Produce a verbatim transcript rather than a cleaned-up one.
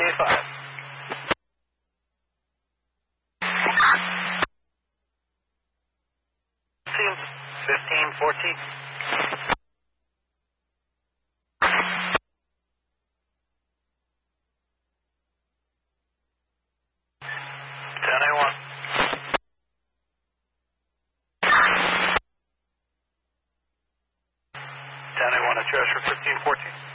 five. fifteen fourteen. ten A one. ten A one at Treasure, fifteen fourteen.